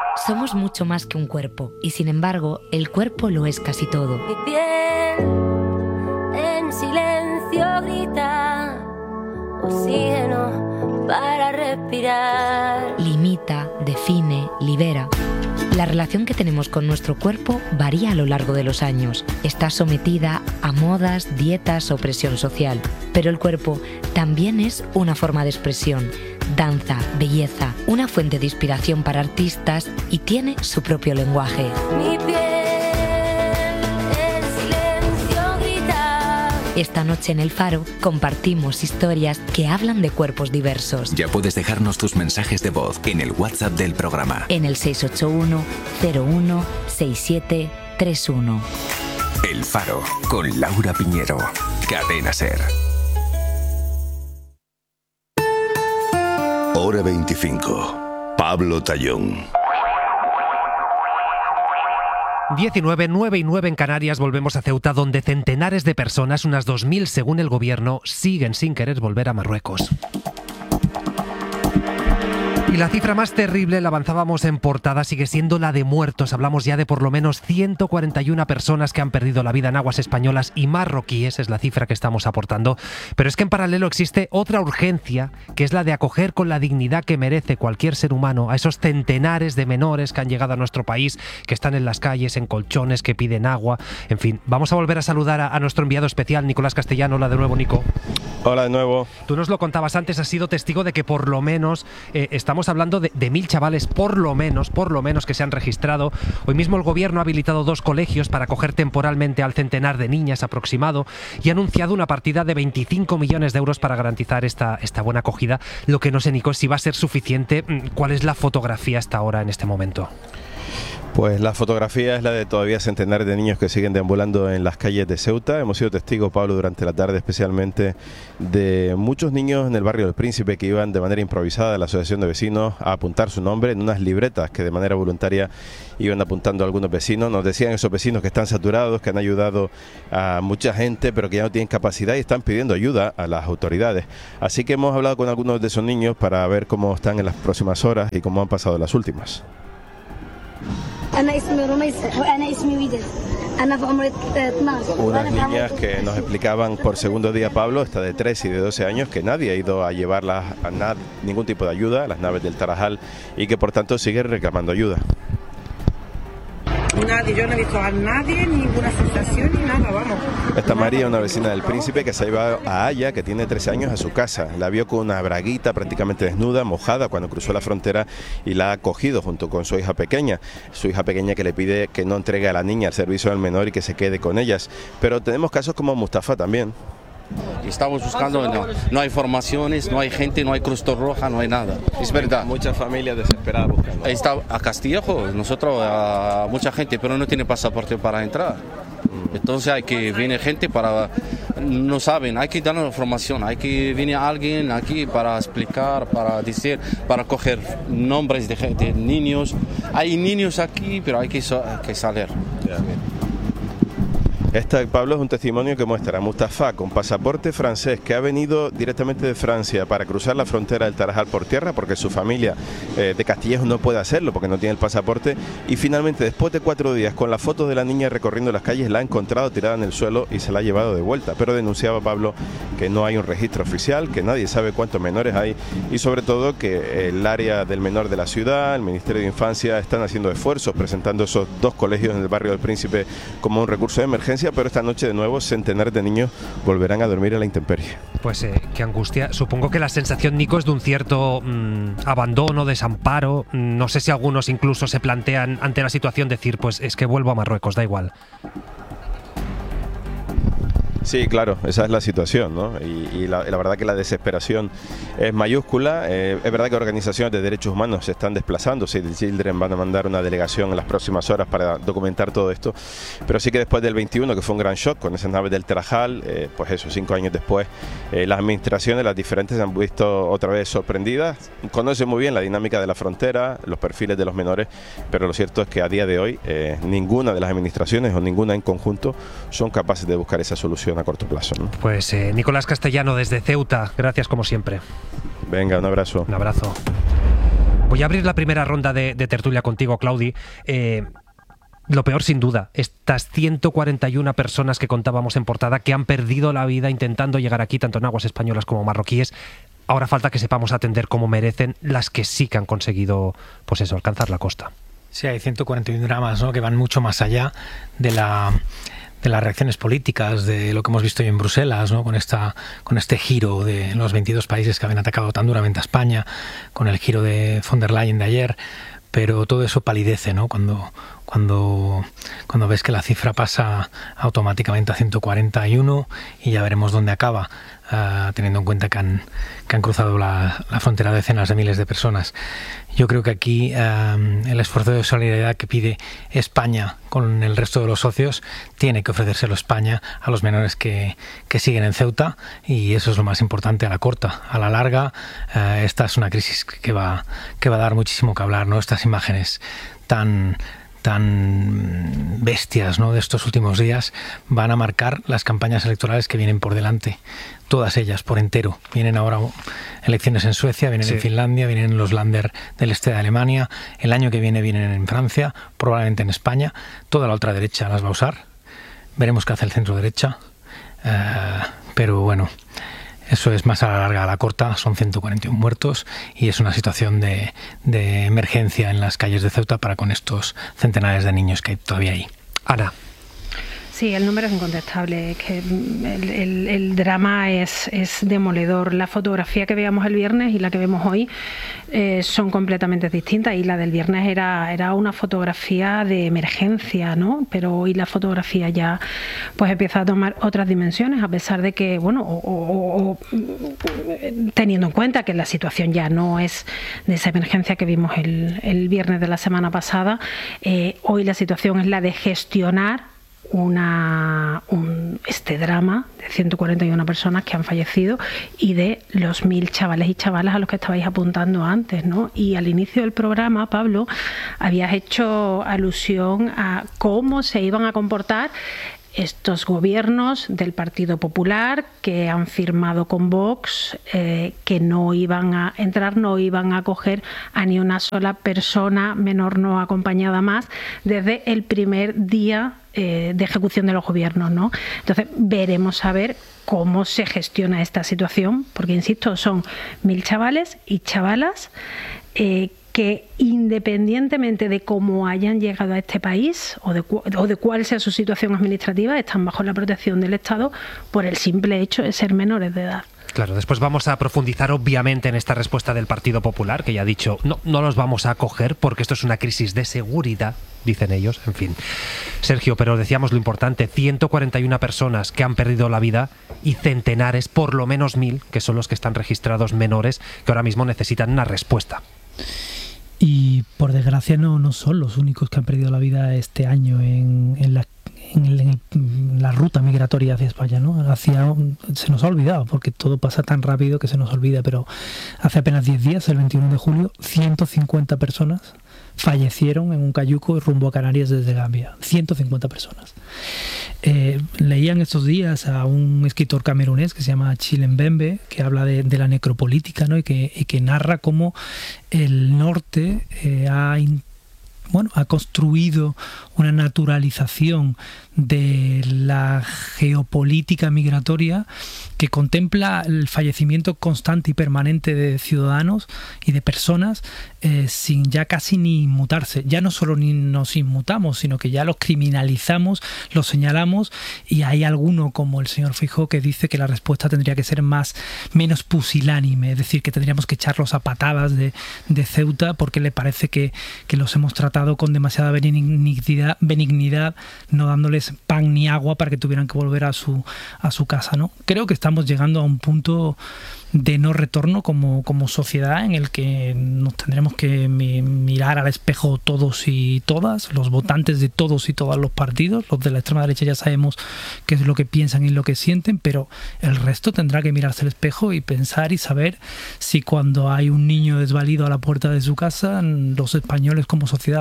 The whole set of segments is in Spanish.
Somos mucho más que un cuerpo, y sin embargo, el cuerpo lo es casi todo. Mi piel en silencio grita, oxígeno para respirar. Limita, define, libera. La relación que tenemos con nuestro cuerpo varía a lo largo de los años. Está sometida a modas, dietas o presión social. Pero el cuerpo también es una forma de expresión, danza, belleza, una fuente de inspiración para artistas y tiene su propio lenguaje. Mi piel en silencio grita. Esta noche en El Faro compartimos historias que hablan de cuerpos diversos. Ya puedes dejarnos tus mensajes de voz en el WhatsApp del programa. En el 681 01 6731. El Faro, con Laura Piñero. Cadena SER. Hora 25. Pablo Tallón. 19, 9 y 9 en Canarias. Volvemos a Ceuta, donde centenares de personas, unas 2.000 según el gobierno, siguen sin querer volver a Marruecos. Y la cifra más terrible, la avanzábamos en portada, sigue siendo la de muertos. Hablamos ya de por lo menos 141 personas que han perdido la vida en aguas españolas y marroquíes, es la cifra que estamos aportando. Pero es que en paralelo existe otra urgencia, que es la de acoger con la dignidad que merece cualquier ser humano a esos centenares de menores que han llegado a nuestro país, que están en las calles, en colchones, que piden agua. En fin, vamos a volver a saludar a nuestro enviado especial, Nicolás Castellano. Hola de nuevo, Nico. Hola de nuevo. Tú nos lo contabas antes, has sido testigo de que por lo menos estamos hablando de 1.000 chavales, por lo menos, que se han registrado. Hoy mismo el gobierno ha habilitado 2 colegios para acoger temporalmente al centenar de niñas aproximado y ha anunciado una partida de 25 millones de euros para garantizar esta buena acogida. Lo que no sé, Nico, es si va a ser suficiente. ¿Cuál es la fotografía hasta ahora en este momento? Pues la fotografía es la de todavía centenares de niños que siguen deambulando en las calles de Ceuta. Hemos sido testigos, Pablo, durante la tarde especialmente de muchos niños en el barrio del Príncipe que iban de manera improvisada a la asociación de vecinos a apuntar su nombre en unas libretas que de manera voluntaria iban apuntando a algunos vecinos. Nos decían esos vecinos que están saturados, que han ayudado a mucha gente, pero que ya no tienen capacidad y están pidiendo ayuda a las autoridades. Así que hemos hablado con algunos de esos niños para ver cómo están en las próximas horas y cómo han pasado las últimas. Unas niñas que nos explicaban por segundo día, Pablo, esta de 3 y de 12 años, que nadie ha ido a llevarlas a ningún tipo de ayuda a las naves del Tarajal y que por tanto siguen reclamando ayuda. Nadie, yo no he visto a nadie, ninguna sensación ni nada, vamos. Esta María, una vecina del Príncipe que se ha llevado a Aya, que tiene 13 años, a su casa. La vio con una braguita prácticamente desnuda, mojada cuando cruzó la frontera y la ha acogido junto con su hija pequeña. Su hija pequeña que le pide que no entregue a la niña al servicio del menor y que se quede con ellas. Pero tenemos casos como Mustafa también. Estamos buscando, no hay formaciones, no hay gente, no hay Cruz Roja, no hay nada. Es verdad. Muchas familias desesperadas buscando. Está a Castillejo, nosotros, a mucha gente, pero no tiene pasaporte para entrar. Entonces hay que viene gente para, no saben, hay que darnos formación, hay que viene alguien aquí para explicar, para decir, para coger nombres de gente, niños. Hay niños aquí, pero hay que salir. Esta, Pablo, es un testimonio que muestra a Mustafa con pasaporte francés que ha venido directamente de Francia para cruzar la frontera del Tarajal por tierra porque su familia de Castillejo no puede hacerlo porque no tiene el pasaporte y finalmente después de 4 días con la foto de la niña recorriendo las calles la ha encontrado tirada en el suelo y se la ha llevado de vuelta, pero denunciaba, Pablo, que no hay un registro oficial, que nadie sabe cuántos menores hay y sobre todo que el área del menor de la ciudad, el Ministerio de Infancia están haciendo esfuerzos presentando esos 2 colegios en el barrio del Príncipe como un recurso de emergencia, pero esta noche de nuevo centenares de niños volverán a dormir a la intemperie. Pues qué angustia. Supongo que la sensación, Nico, es de un cierto abandono, desamparo. No sé si algunos incluso se plantean ante la situación decir, pues es que vuelvo a Marruecos, da igual. Sí, claro, esa es la situación, ¿no? Y la verdad que la desesperación es mayúscula. Es verdad que organizaciones de derechos humanos se están desplazando. Save the Children van a mandar una delegación en las próximas horas para documentar todo esto. Pero sí que después del 21, que fue un gran shock con esas naves del Tarajal, pues eso, 5 años después, las administraciones, las diferentes, se han visto otra vez sorprendidas. Conocen muy bien la dinámica de la frontera, los perfiles de los menores, pero lo cierto es que a día de hoy ninguna de las administraciones o ninguna en conjunto son capaces de buscar esa solución a corto plazo, ¿no? Pues Nicolás Castellano desde Ceuta, gracias como siempre. Venga, un abrazo. Un abrazo. Voy a abrir la primera ronda de tertulia contigo, Claudi. Lo peor, sin duda, estas 141 personas que contábamos en portada que han perdido la vida intentando llegar aquí, tanto en aguas españolas como marroquíes. Ahora falta que sepamos atender como merecen las que sí que han conseguido, pues eso, alcanzar la costa. Sí, hay 141 dramas, ¿no?, que van mucho más allá de las reacciones políticas, de lo que hemos visto hoy en Bruselas, ¿no?, con este giro de los 22 países que habían atacado tan duramente a España, con el giro de von der Leyen de ayer. Pero todo eso palidece, ¿no?, cuando ves que la cifra pasa automáticamente a 141 y ya veremos dónde acaba, teniendo en cuenta que han cruzado la frontera decenas de miles de personas. Yo creo que aquí el esfuerzo de solidaridad que pide España con el resto de los socios tiene que ofrecérselo España a los menores que siguen en Ceuta, y eso es lo más importante a la corta. A la larga, esta es una crisis que va a dar muchísimo que hablar, ¿no? Estas imágenes tan bestias, ¿no?, de estos últimos días van a marcar las campañas electorales que vienen por delante, todas ellas por entero. Vienen ahora elecciones en Suecia, vienen en Finlandia, vienen en los Länder del este de Alemania, el año que viene vienen en Francia, probablemente en España. Toda la ultraderecha las va a usar, veremos qué hace el centro derecha, pero bueno, eso es más a la larga. A la corta son 141 muertos y es una situación de emergencia en las calles de Ceuta para con estos centenares de niños que hay todavía ahí. Ana. Sí, el número es incontestable, que el drama es demoledor. La fotografía que veíamos el viernes y la que vemos hoy son completamente distintas, y la del viernes era una fotografía de emergencia, ¿no? Pero hoy la fotografía ya pues empieza a tomar otras dimensiones, a pesar de que, bueno, teniendo en cuenta que la situación ya no es de esa emergencia que vimos el viernes de la semana pasada, hoy la situación es la de gestionar este drama de 141 personas que han fallecido y de los 1000 chavales y chavalas a los que estabais apuntando antes, ¿no? Y al inicio del programa, Pablo, habías hecho alusión a cómo se iban a comportar estos gobiernos del Partido Popular que han firmado con Vox, que no iban a entrar, no iban a acoger a ni una sola persona menor no acompañada más desde el primer día de ejecución de los gobiernos, ¿no? Entonces veremos a ver cómo se gestiona esta situación, porque insisto, son 1000 chavales y chavalas que independientemente de cómo hayan llegado a este país o de cuál sea su situación administrativa, están bajo la protección del Estado por el simple hecho de ser menores de edad. Claro, después vamos a profundizar obviamente en esta respuesta del Partido Popular, que ya ha dicho, no los vamos a acoger porque esto es una crisis de seguridad, dicen ellos, en fin. Sergio, pero decíamos lo importante, 141 personas que han perdido la vida y centenares, por lo menos 1000, que son los que están registrados menores, que ahora mismo necesitan una respuesta. Y por desgracia no son los únicos que han perdido la vida este año en la ruta migratoria hacia España, ¿no? Se nos ha olvidado, porque todo pasa tan rápido que se nos olvida, pero hace apenas 10 días, el 21 de julio, 150 personas fallecieron en un cayuco rumbo a Canarias desde Gambia. 150 personas. Leían estos días a un escritor camerunés que se llama Achille Mbembe, que habla de la necropolítica, ¿no? y que narra cómo el norte ha construido una naturalización de la geopolítica migratoria que contempla el fallecimiento constante y permanente de ciudadanos y de personas sin ya casi ni inmutarse. Ya no solo ni nos inmutamos, sino que ya los criminalizamos, los señalamos, y hay alguno como el señor Feijóo que dice que la respuesta tendría que ser menos pusilánime, es decir, que tendríamos que echarlos a patadas de Ceuta porque le parece que los hemos tratado con demasiada benignidad, no dándoles pan ni agua para que tuvieran que volver a su casa, ¿no? Creo que estamos llegando a un punto de no retorno como sociedad en el que nos tendremos que mirar al espejo todos y todas, los votantes de todos y todas los partidos. Los de la extrema derecha ya sabemos qué es lo que piensan y lo que sienten, pero el resto tendrá que mirarse al espejo y pensar y saber si cuando hay un niño desvalido a la puerta de su casa, los españoles como sociedad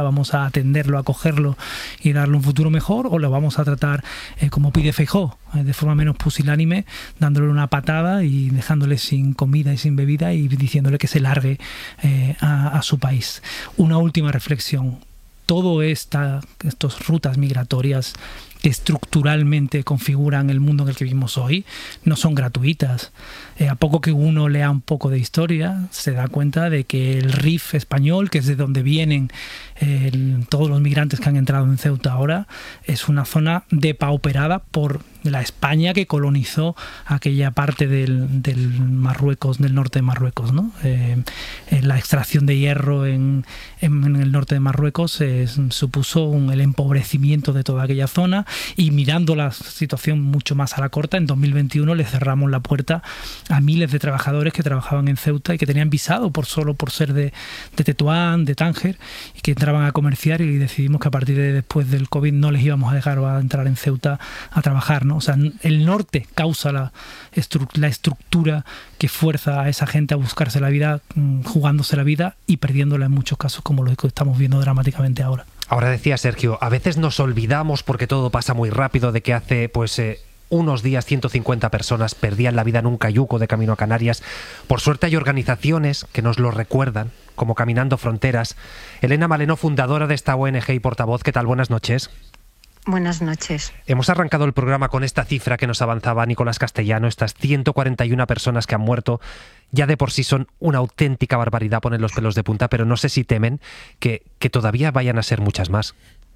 vamos a atenderlo, acogerlo y darle un futuro mejor, o lo vamos a tratar como pide Feijóo, de forma menos pusilánime, dándole una patada y dejándole sin comida y sin bebida y diciéndole que se largue a su país. Una última reflexión. Todo estas rutas migratorias que estructuralmente configuran el mundo en el que vivimos hoy no son gratuitas. A poco que uno lea un poco de historia, se da cuenta de que el Rif español, que es de donde vienen todos los migrantes que han entrado en Ceuta ahora, es una zona depauperada por la España que colonizó aquella parte del Marruecos, del norte de Marruecos, ¿no? La extracción de hierro en el norte de Marruecos supuso el empobrecimiento de toda aquella zona, y mirando la situación mucho más a la corta, en 2021 le cerramos la puerta a miles de trabajadores que trabajaban en Ceuta y que tenían visado solo por ser de Tetuán, de Tánger, y que entraban a comerciar, y decidimos que a partir de después del COVID no les íbamos a dejar a entrar en Ceuta a trabajar, ¿no? O sea, el norte causa la estructura que fuerza a esa gente a buscarse la vida, jugándose la vida y perdiéndola en muchos casos, como lo que estamos viendo dramáticamente ahora. Ahora decía Sergio, a veces nos olvidamos, porque todo pasa muy rápido, de que hace unos días 150 personas perdían la vida en un cayuco de camino a Canarias. Por suerte hay organizaciones que nos lo recuerdan, como Caminando Fronteras. Elena Maleno, fundadora de esta ONG y portavoz, ¿qué tal? Buenas noches. Buenas noches. Hemos arrancado el programa con esta cifra que nos avanzaba Nicolás Castellano, estas 141 personas que han muerto. Ya de por sí son una auténtica barbaridad, ponen los pelos de punta, pero no sé si temen que todavía vayan a ser muchas más.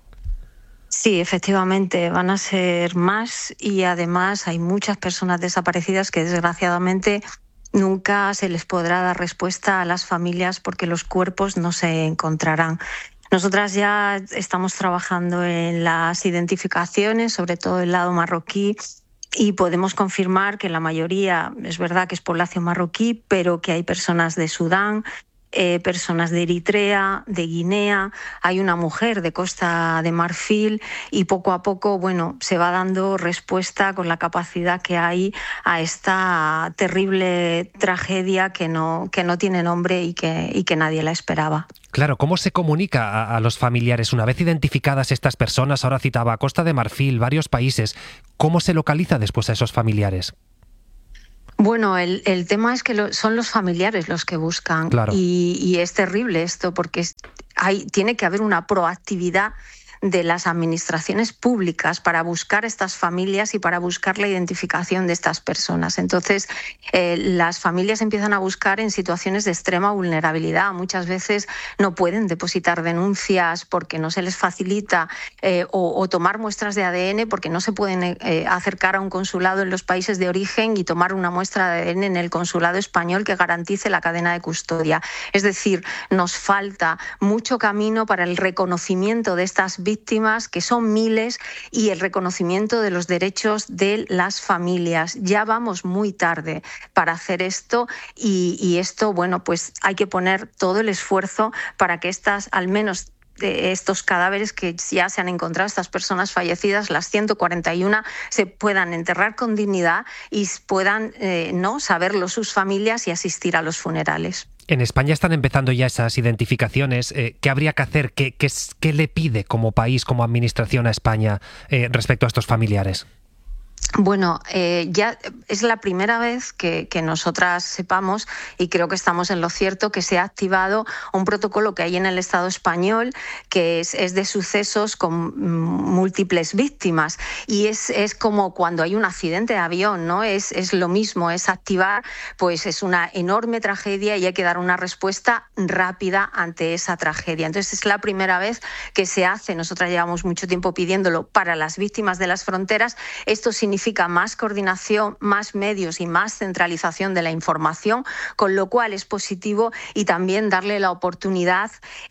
Sí, efectivamente, van a ser más, y además hay muchas personas desaparecidas que desgraciadamente nunca se les podrá dar respuesta a las familias porque los cuerpos no se encontrarán. Nosotras ya estamos trabajando en las identificaciones, sobre todo el lado marroquí, y podemos confirmar que la mayoría, es verdad que es población marroquí, pero que hay personas de Sudán, personas de Eritrea, de Guinea, hay una mujer de Costa de Marfil, y poco a poco, se va dando respuesta con la capacidad que hay a esta terrible tragedia que no tiene nombre y que nadie la esperaba. Claro, ¿cómo se comunica a los familiares una vez identificadas estas personas? Ahora citaba Costa de Marfil, varios países. ¿Cómo se localiza después a esos familiares? Bueno, el tema es que son los familiares los que buscan. Claro. Y es terrible esto porque tiene que haber una proactividad de las administraciones públicas para buscar estas familias y para buscar la identificación de estas personas. Entonces, las familias empiezan a buscar en situaciones de extrema vulnerabilidad. Muchas veces no pueden depositar denuncias porque no se les facilita o tomar muestras de ADN porque no se pueden acercar a un consulado en los países de origen y tomar una muestra de ADN en el consulado español que garantice la cadena de custodia. Es decir, nos falta mucho camino para el reconocimiento de estas víctimas, que son miles, y el reconocimiento de los derechos de las familias. Ya vamos muy tarde para hacer esto y esto, pues hay que poner todo el esfuerzo para que al menos de estos cadáveres que ya se han encontrado, estas personas fallecidas, las 141, se puedan enterrar con dignidad y puedan saberlo sus familias y asistir a los funerales. En España están empezando ya esas identificaciones. ¿Qué habría que hacer? ¿Qué le pide como país, como administración a España respecto a estos familiares? Bueno, ya es la primera vez que nosotras sepamos, y creo que estamos en lo cierto, que se ha activado un protocolo que hay en el Estado español que es de sucesos con múltiples víctimas, y es como cuando hay un accidente de avión, ¿no? Es lo mismo, es activar, es una enorme tragedia y hay que dar una respuesta rápida ante esa tragedia. Entonces es la primera vez que se hace, nosotras llevamos mucho tiempo pidiéndolo para las víctimas de las fronteras. Esto significa más coordinación, más medios y más centralización de la información, con lo cual es positivo, y también darle la oportunidad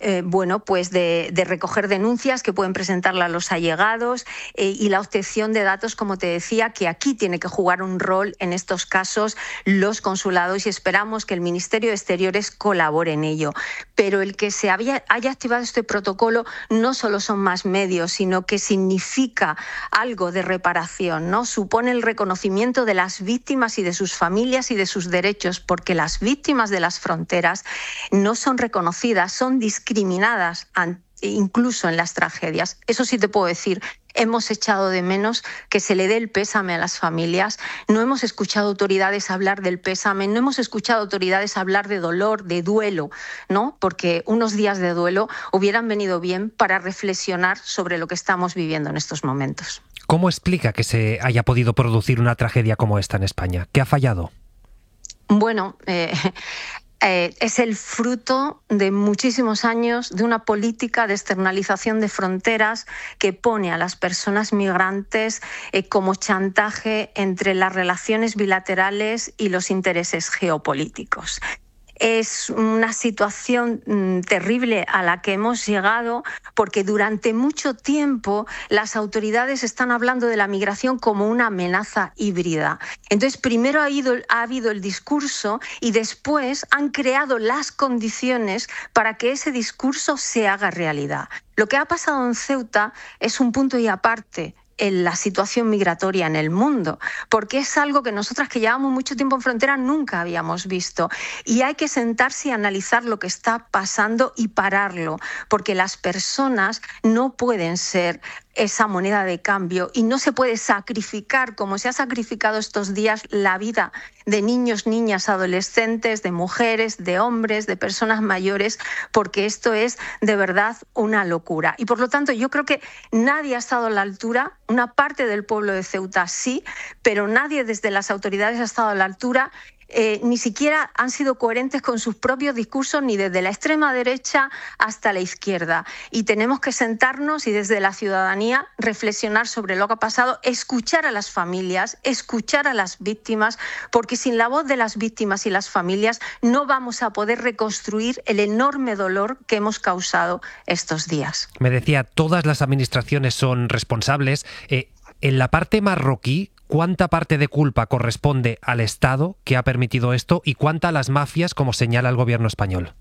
de recoger denuncias que pueden presentarle a los allegados y la obtención de datos, como te decía, que aquí tiene que jugar un rol en estos casos los consulados, y esperamos que el Ministerio de Exteriores colabore en ello. Pero el que se haya activado este protocolo no solo son más medios, sino que significa algo de reparación, ¿no? Supone el reconocimiento de las víctimas y de sus familias y de sus derechos, porque las víctimas de las fronteras no son reconocidas, son discriminadas incluso en las tragedias. Eso sí te puedo decir. Hemos echado de menos que se le dé el pésame a las familias. No hemos escuchado autoridades hablar del pésame, no hemos escuchado autoridades hablar de dolor, de duelo, ¿no? Porque unos días de duelo hubieran venido bien para reflexionar sobre lo que estamos viviendo en estos momentos. ¿Cómo explica que se haya podido producir una tragedia como esta en España? ¿Qué ha fallado? Bueno, es el fruto de muchísimos años de una política de externalización de fronteras que pone a las personas migrantes como chantaje entre las relaciones bilaterales y los intereses geopolíticos. Es una situación terrible a la que hemos llegado porque durante mucho tiempo las autoridades están hablando de la migración como una amenaza híbrida. Entonces, primero ha habido el discurso y después han creado las condiciones para que ese discurso se haga realidad. Lo que ha pasado en Ceuta es un punto y aparte en la situación migratoria en el mundo, porque es algo que nosotras que llevamos mucho tiempo en frontera nunca habíamos visto y hay que sentarse y analizar lo que está pasando y pararlo, porque las personas no pueden ser esa moneda de cambio y no se puede sacrificar, como se ha sacrificado estos días, la vida de niños, niñas, adolescentes, de mujeres, de hombres, de personas mayores, porque esto es de verdad una locura. Y por lo tanto yo creo que nadie ha estado a la altura, una parte del pueblo de Ceuta sí, pero nadie desde las autoridades ha estado a la altura. Ni siquiera han sido coherentes con sus propios discursos, ni desde la extrema derecha hasta la izquierda. Y tenemos que sentarnos y desde la ciudadanía reflexionar sobre lo que ha pasado, escuchar a las familias, escuchar a las víctimas, porque sin la voz de las víctimas y las familias no vamos a poder reconstruir el enorme dolor que hemos causado estos días. Me decía, todas las administraciones son responsables. En la parte marroquí, ¿cuánta parte de culpa corresponde al Estado que ha permitido esto y cuánta a las mafias, como señala el gobierno español?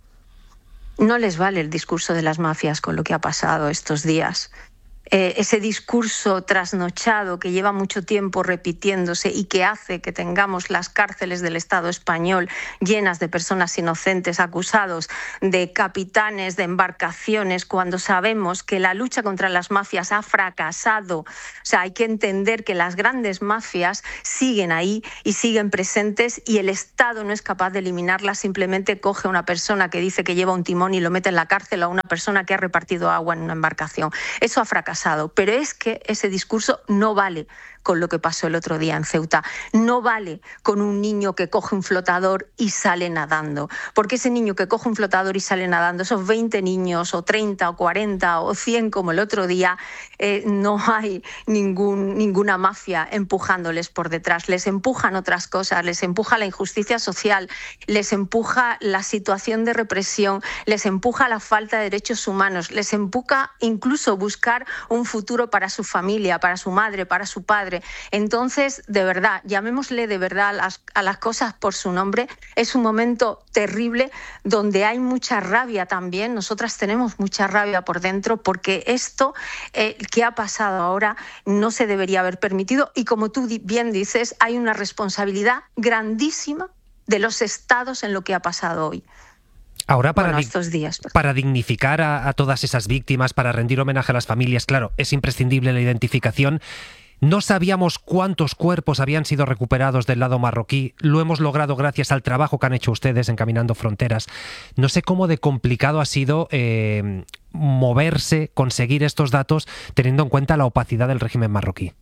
No les vale el discurso de las mafias con lo que ha pasado estos días. Ese discurso trasnochado que lleva mucho tiempo repitiéndose y que hace que tengamos las cárceles del Estado español llenas de personas inocentes acusados de capitanes de embarcaciones, cuando sabemos que la lucha contra las mafias ha fracasado. O sea, hay que entender que las grandes mafias siguen ahí y siguen presentes y el Estado no es capaz de eliminarlas, simplemente coge a una persona que dice que lleva un timón y lo mete en la cárcel, o a una persona que ha repartido agua en una embarcación. Eso ha fracasado. Pero es que ese discurso no vale con lo que pasó el otro día en Ceuta. No vale con un niño que coge un flotador y sale nadando. Porque ese niño que coge un flotador y sale nadando, esos 20 niños, o 30, o 40, o 100 como el otro día, no hay ninguna mafia empujándoles por detrás. Les empujan otras cosas, les empuja la injusticia social, les empuja la situación de represión, les empuja la falta de derechos humanos, les empuja incluso buscar un futuro para su familia, para su madre, para su padre. Entonces, de verdad, llamémosle de verdad a las cosas por su nombre. Es un momento terrible donde hay mucha rabia también. Nosotras tenemos mucha rabia por dentro porque esto que ha pasado ahora no se debería haber permitido y, como tú bien dices, hay una responsabilidad grandísima de los estados en lo que ha pasado hoy. Ahora, estos días. Para dignificar a todas esas víctimas, para rendir homenaje a las familias, claro, es imprescindible la identificación. No sabíamos cuántos cuerpos habían sido recuperados del lado marroquí. Lo hemos logrado gracias al trabajo que han hecho ustedes en Caminando Fronteras. No sé cómo de complicado ha sido moverse, conseguir estos datos, teniendo en cuenta la opacidad del régimen marroquí.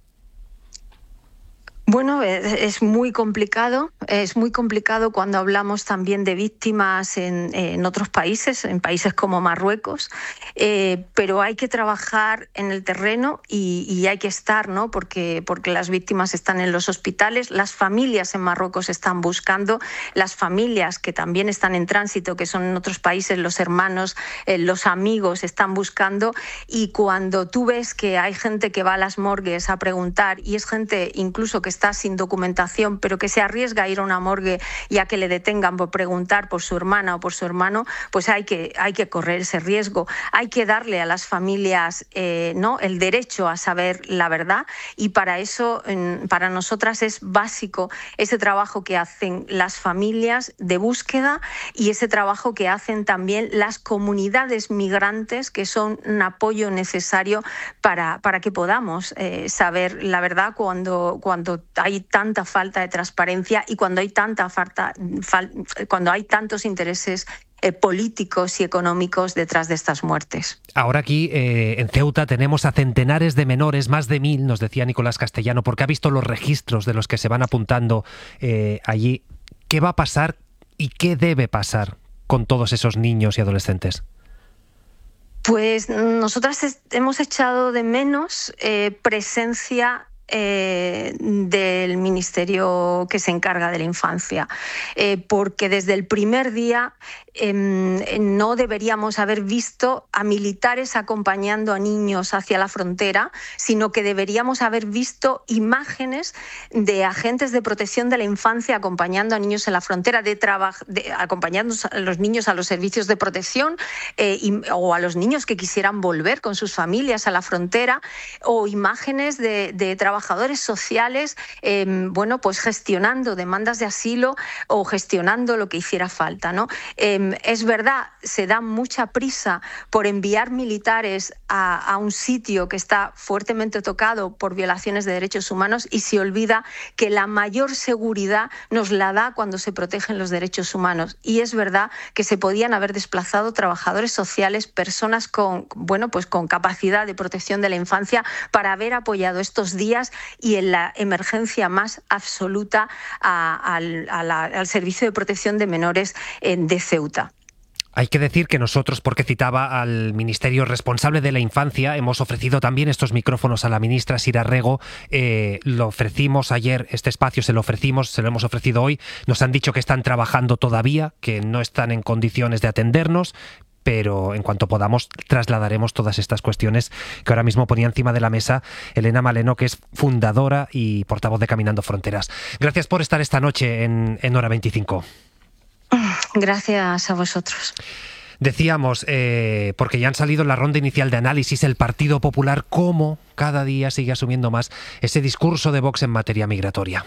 Bueno, es muy complicado cuando hablamos también de víctimas en otros países, en países como Marruecos, pero hay que trabajar en el terreno y hay que estar, ¿no? Porque las víctimas están en los hospitales, las familias en Marruecos están buscando, las familias que también están en tránsito, que son en otros países, los hermanos, los amigos están buscando, y cuando tú ves que hay gente que va a las morgues a preguntar y es gente incluso que está está sin documentación, pero que se arriesga a ir a una morgue y a que le detengan por preguntar por su hermana o por su hermano, pues hay que correr ese riesgo. Hay que darle a las familias el derecho a saber la verdad, y para eso, para nosotras es básico ese trabajo que hacen las familias de búsqueda y ese trabajo que hacen también las comunidades migrantes, que son un apoyo necesario para que podamos saber la verdad cuando hay tanta falta de transparencia y cuando hay cuando hay tantos intereses políticos y económicos detrás de estas muertes. Ahora aquí en Ceuta tenemos a centenares de menores, más de 1000, nos decía Nicolás Castellano, porque ha visto los registros de los que se van apuntando allí. ¿Qué va a pasar y qué debe pasar con todos esos niños y adolescentes? Pues nosotras hemos echado de menos presencia del Ministerio que se encarga de la infancia, porque desde el primer día no deberíamos haber visto a militares acompañando a niños hacia la frontera, sino que deberíamos haber visto imágenes de agentes de protección de la infancia acompañando a niños en la frontera, acompañando a los niños a los servicios de protección o a los niños que quisieran volver con sus familias a la frontera, o imágenes de trabajadores sociales pues gestionando demandas de asilo o gestionando lo que hiciera falta, ¿no? Es verdad, se da mucha prisa por enviar militares a un sitio que está fuertemente tocado por violaciones de derechos humanos, y se olvida que la mayor seguridad nos la da cuando se protegen los derechos humanos. Y es verdad que se podían haber desplazado trabajadores sociales, personas con capacidad de protección de la infancia, para haber apoyado estos días y en la emergencia más absoluta al Servicio de Protección de Menores de Ceuta. Hay que decir que nosotros, porque citaba al Ministerio responsable de la Infancia, hemos ofrecido también estos micrófonos a la ministra Sira Rego. Lo ofrecimos ayer, este espacio se lo hemos ofrecido hoy. Nos han dicho que están trabajando todavía, que no están en condiciones de atendernos, pero en cuanto podamos trasladaremos todas estas cuestiones que ahora mismo ponía encima de la mesa Elena Maleno, que es fundadora y portavoz de Caminando Fronteras. Gracias por estar esta noche en Hora 25. Gracias a vosotros. Decíamos, porque ya han salido en la ronda inicial de análisis, el Partido Popular, cómo cada día sigue asumiendo más ese discurso de Vox en materia migratoria.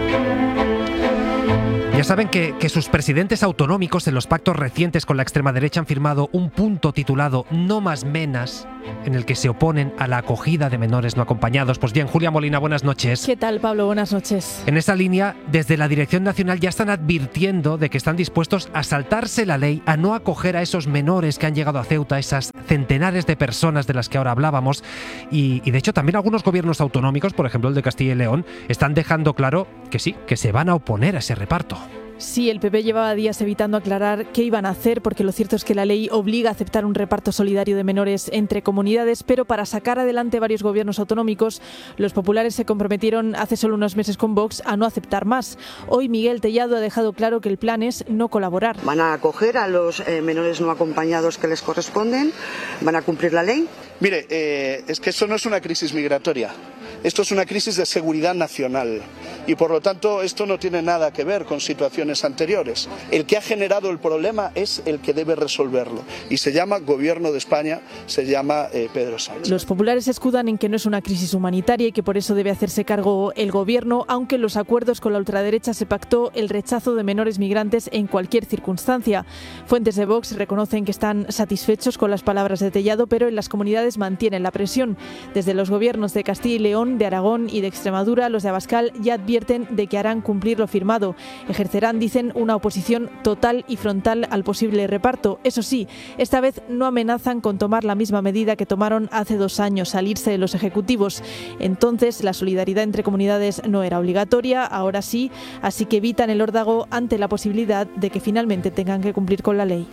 Ya saben que sus presidentes autonómicos en los pactos recientes con la extrema derecha han firmado un punto titulado No más menas, en el que se oponen a la acogida de menores no acompañados. Pues bien, Julia Molina, buenas noches. ¿Qué tal, Pablo? Buenas noches. En esa línea, desde la Dirección Nacional ya están advirtiendo de que están dispuestos a saltarse la ley, a no acoger a esos menores que han llegado a Ceuta, esas centenares de personas de las que ahora hablábamos. Y de hecho también algunos gobiernos autonómicos, por ejemplo el de Castilla y León, están dejando claro que sí, que se van a oponer a ese reparto. Sí, el PP llevaba días evitando aclarar qué iban a hacer, porque lo cierto es que la ley obliga a aceptar un reparto solidario de menores entre comunidades, pero para sacar adelante varios gobiernos autonómicos, los populares se comprometieron hace solo unos meses con Vox a no aceptar más. Hoy Miguel Tellado ha dejado claro que el plan es no colaborar. Van a acoger a los menores no acompañados que les corresponden, van a cumplir la ley. Mire, es que esto no es una crisis migratoria, esto es una crisis de seguridad nacional y por lo tanto esto no tiene nada que ver con situaciones anteriores. El que ha generado el problema es el que debe resolverlo y se llama Gobierno de España, se llama Pedro Sánchez. Los populares se escudan en que no es una crisis humanitaria y que por eso debe hacerse cargo el Gobierno, aunque en los acuerdos con la ultraderecha se pactó el rechazo de menores migrantes en cualquier circunstancia. Fuentes de Vox reconocen que están satisfechos con las palabras de Tellado, pero en las comunidades mantienen la presión. Desde los gobiernos de Castilla y León, de Aragón y de Extremadura, los de Abascal ya advierten de que harán cumplir lo firmado. Ejercerán, dicen, una oposición total y frontal al posible reparto. Eso sí, esta vez no amenazan con tomar la misma medida que tomaron hace 2 años, salirse de los ejecutivos. Entonces, la solidaridad entre comunidades no era obligatoria, ahora sí, así que evitan el órdago ante la posibilidad de que finalmente tengan que cumplir con la ley.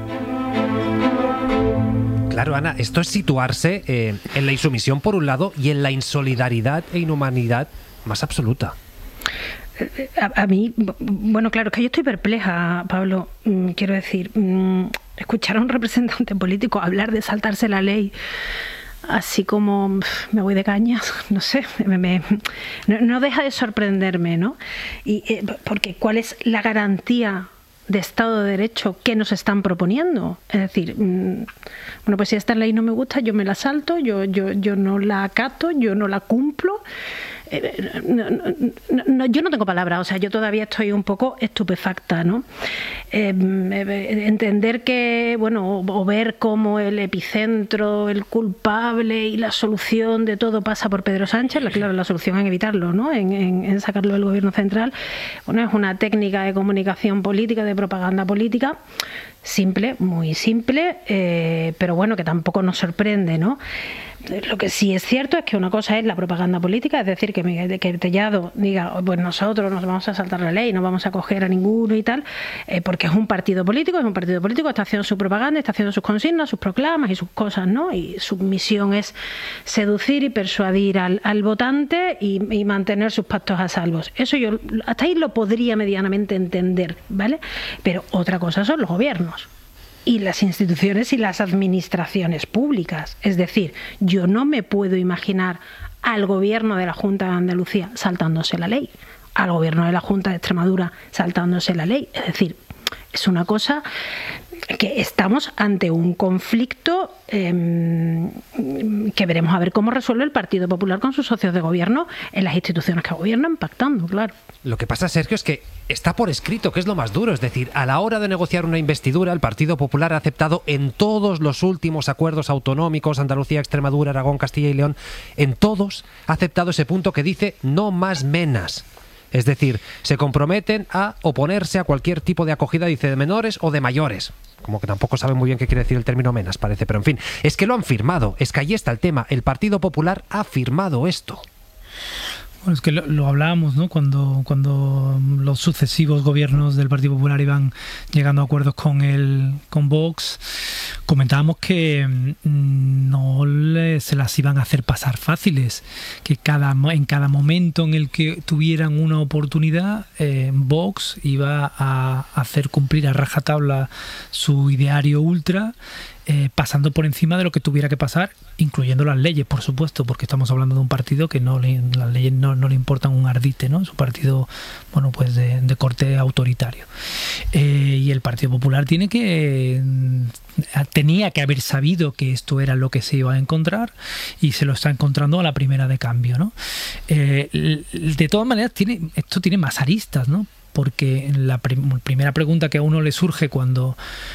Claro, Ana, esto es situarse en la insumisión por un lado y en la insolidaridad e inhumanidad más absoluta. A mí, bueno, claro, es que yo estoy perpleja, Pablo. Quiero decir, escuchar a un representante político hablar de saltarse la ley así como me voy de cañas, no sé, no deja de sorprenderme, ¿no? Porque ¿cuál es la garantía de Estado de Derecho que nos están proponiendo? Es decir, bueno, pues si esta ley no me gusta, yo me la salto, yo no la acato, yo no la cumplo. Yo no tengo palabras, o sea, yo todavía estoy un poco estupefacta, ¿no? Entender que, bueno, o ver cómo el epicentro, el culpable y la solución de todo pasa por Pedro Sánchez, claro, la solución en evitarlo, ¿no? En sacarlo del gobierno central, bueno, es una técnica de comunicación política, de propaganda política, simple, muy simple, pero bueno, que tampoco nos sorprende, ¿no? Lo que sí es cierto es que una cosa es la propaganda política, es decir, que Tellado diga, pues nosotros nos vamos a saltar la ley, no vamos a coger a ninguno y tal, porque es un partido político, está haciendo su propaganda, está haciendo sus consignas, sus proclamas y sus cosas, ¿no? Y su misión es seducir y persuadir al votante y mantener sus pactos a salvos. Eso yo hasta ahí lo podría medianamente entender, ¿vale? Pero otra cosa son los gobiernos y las instituciones y las administraciones públicas. Es decir, yo no me puedo imaginar al gobierno de la Junta de Andalucía saltándose la ley, al gobierno de la Junta de Extremadura saltándose la ley. Es decir, es una cosa que estamos ante un conflicto que veremos a ver cómo resuelve el Partido Popular con sus socios de gobierno en las instituciones que gobiernan, pactando, claro. Lo que pasa, Sergio, es que está por escrito, que es lo más duro. Es decir, a la hora de negociar una investidura, el Partido Popular ha aceptado en todos los últimos acuerdos autonómicos, Andalucía, Extremadura, Aragón, Castilla y León, en todos ha aceptado ese punto que dice no más menas. Es decir, se comprometen a oponerse a cualquier tipo de acogida, dice, de menores o de mayores. Como que tampoco saben muy bien qué quiere decir el término menas, parece. Pero en fin, es que lo han firmado. Es que ahí está el tema. El Partido Popular ha firmado esto. Bueno, es que lo hablábamos, ¿no? Cuando los sucesivos gobiernos del Partido Popular iban llegando a acuerdos con Vox, comentábamos que no se las iban a hacer pasar fáciles, que en cada momento en el que tuvieran una oportunidad, Vox iba a hacer cumplir a rajatabla su ideario ultra, pasando por encima de lo que tuviera que pasar, incluyendo las leyes, por supuesto, porque estamos hablando de un partido que las leyes no le importan un ardite, ¿no? Es un partido, bueno, pues de corte autoritario. Y el Partido Popular tenía que haber sabido que esto era lo que se iba a encontrar y se lo está encontrando a la primera de cambio, ¿no? De todas maneras, esto tiene más aristas, ¿no? Porque la primera pregunta que a uno le surge cuando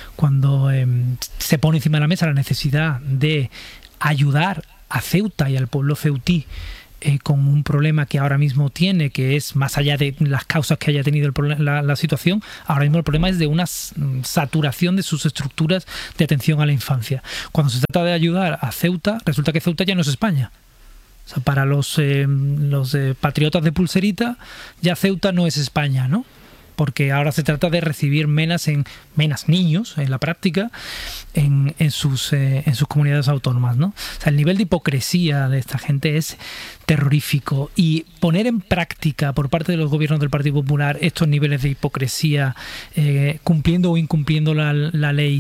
se pone encima de la mesa la necesidad de ayudar a Ceuta y al pueblo ceutí con un problema que ahora mismo tiene, que es más allá de las causas que haya tenido la situación, ahora mismo el problema es de una saturación de sus estructuras de atención a la infancia. Cuando se trata de ayudar a Ceuta, resulta que Ceuta ya no es España. O sea, para los patriotas de pulserita, ya Ceuta no es España, ¿no? Porque ahora se trata de recibir menas niños, en la práctica, en sus comunidades autónomas, ¿no? O sea, el nivel de hipocresía de esta gente es terrorífico. Y poner en práctica por parte de los gobiernos del Partido Popular estos niveles de hipocresía, cumpliendo o incumpliendo la ley,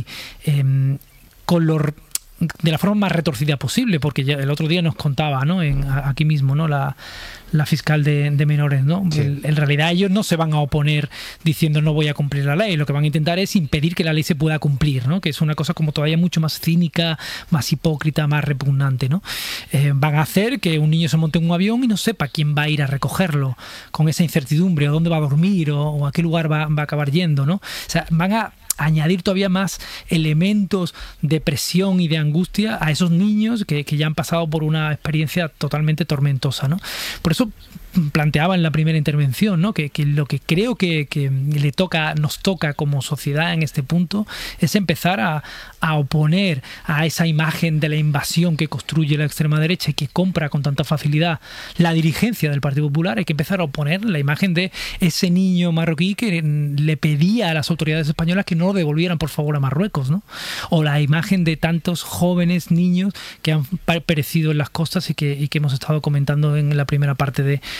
de la forma más retorcida posible, porque ya el otro día nos contaba, ¿no? Aquí mismo, ¿no? La fiscal de menores, ¿no? Sí. En realidad ellos no se van a oponer diciendo no voy a cumplir la ley, lo que van a intentar es impedir que la ley se pueda cumplir, ¿no? Que es una cosa como todavía mucho más cínica, más hipócrita, más repugnante, ¿no? Van a hacer que un niño se monte en un avión y no sepa quién va a ir a recogerlo, con esa incertidumbre, o dónde va a dormir, o a qué lugar va a acabar yendo, ¿no? O sea, van a añadir todavía más elementos de presión y de angustia a esos niños que ya han pasado por una experiencia totalmente tormentosa, ¿no? Por eso planteaba en la primera intervención, ¿no? que lo que creo que nos toca como sociedad en este punto es empezar a oponer a esa imagen de la invasión que construye la extrema derecha y que compra con tanta facilidad la dirigencia del Partido Popular. Hay que empezar a oponer la imagen de ese niño marroquí que le pedía a las autoridades españolas que no lo devolvieran por favor a Marruecos, ¿no? O la imagen de tantos jóvenes niños que han perecido en las costas y que hemos estado comentando en la primera parte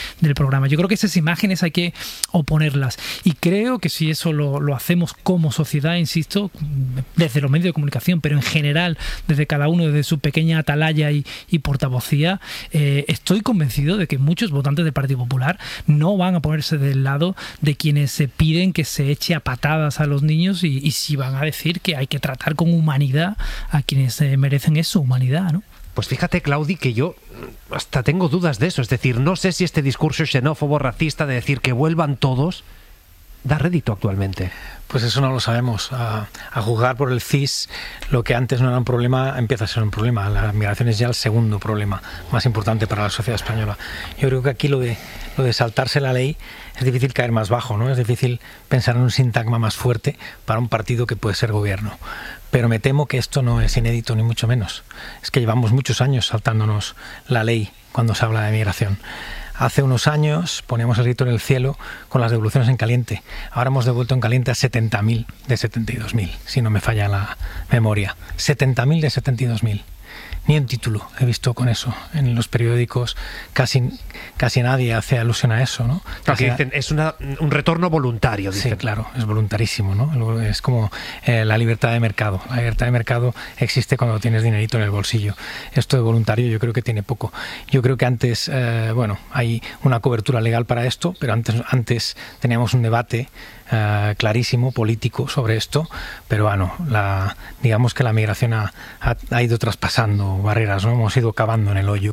del programa. Yo creo que esas imágenes hay que oponerlas. Y creo que si eso lo hacemos como sociedad, insisto, desde los medios de comunicación, pero en general, desde cada uno, desde su pequeña atalaya y portavocía, estoy convencido de que muchos votantes del Partido Popular no van a ponerse del lado de quienes se piden que se eche a patadas a los niños y sí van a decir que hay que tratar con humanidad a quienes merecen eso, humanidad, ¿no? Pues fíjate, Claudi, que yo hasta tengo dudas de eso. Es decir, no sé si este discurso xenófobo, racista, de decir que vuelvan todos, da rédito actualmente. Pues eso no lo sabemos. A juzgar por el CIS, lo que antes no era un problema empieza a ser un problema. La migración es ya el segundo problema más importante para la sociedad española. Yo creo que aquí lo de saltarse la ley es difícil caer más bajo, ¿no? Es difícil pensar en un sintagma más fuerte para un partido que puede ser gobierno. Pero me temo que esto no es inédito, ni mucho menos. Es que llevamos muchos años saltándonos la ley cuando se habla de migración. Hace unos años poníamos el grito en el cielo con las devoluciones en caliente. Ahora hemos devuelto en caliente a 70.000 de 72.000, si no me falla la memoria. 70.000 de 72.000. Ni un título he visto con eso en los periódicos. Casi nadie hace alusión a eso, ¿no? Porque dicen, es un retorno voluntario. Dicen. Sí, claro, es voluntarísimo, ¿no? Es como la libertad de mercado. La libertad de mercado existe cuando tienes dinerito en el bolsillo. Esto de voluntario yo creo que tiene poco. Yo creo que antes, hay una cobertura legal para esto, pero antes teníamos un debate clarísimo, político sobre esto, pero bueno, digamos que la migración ha ido traspasando barreras, ¿no? Hemos ido cavando en el hoyo,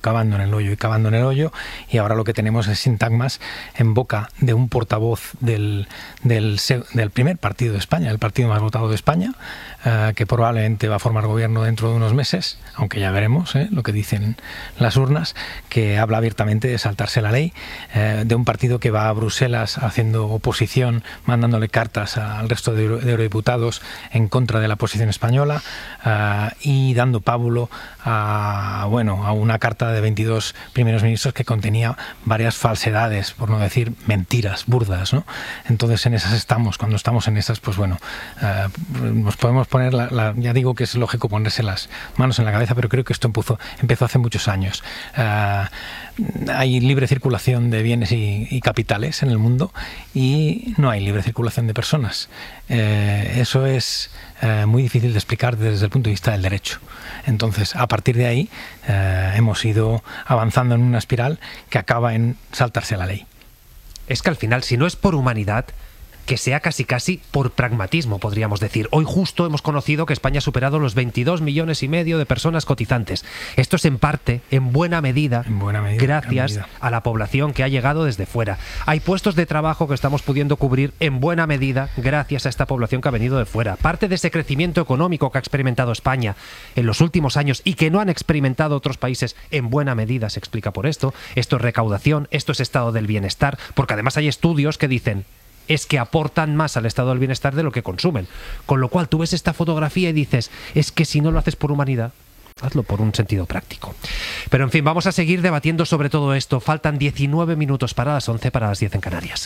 y ahora lo que tenemos es sintagmas en boca de un portavoz del primer partido de España, el partido más votado de España, que probablemente va a formar gobierno dentro de unos meses, aunque ya veremos lo que dicen las urnas, que habla abiertamente de saltarse la ley, de un partido que va a Bruselas haciendo oposición, mandándole cartas al resto de eurodiputados en contra de la posición española, y dando pábulo a una carta de 22 primeros ministros que contenía varias falsedades, por no decir mentiras burdas, ¿no? Entonces en esas estamos. Cuando estamos en esas, pues nos podemos poner ya digo que es lógico ponerse las manos en la cabeza, pero creo que esto empezó hace muchos años. Hay libre circulación de bienes y capitales en el mundo y no hay libre circulación de personas. Eso es muy difícil de explicar desde el punto de vista del derecho. Entonces, a partir de ahí, hemos ido avanzando en una espiral que acaba en saltarse la ley. Es que al final, si no es por humanidad, que sea casi por pragmatismo, podríamos decir. Hoy justo hemos conocido que España ha superado los 22,5 millones de personas cotizantes. Esto es en parte, en buena medida, gracias a la población que ha llegado desde fuera. Hay puestos de trabajo que estamos pudiendo cubrir en buena medida gracias a esta población que ha venido de fuera. Parte de ese crecimiento económico que ha experimentado España en los últimos años y que no han experimentado otros países, en buena medida se explica por esto. Esto es recaudación, esto es estado del bienestar, porque además hay estudios que dicen es que aportan más al estado del bienestar de lo que consumen. Con lo cual tú ves esta fotografía y dices, es que si no lo haces por humanidad, hazlo por un sentido práctico. Pero en fin, vamos a seguir debatiendo sobre todo esto. Faltan 19 minutos para las 11, para las 10 en Canarias.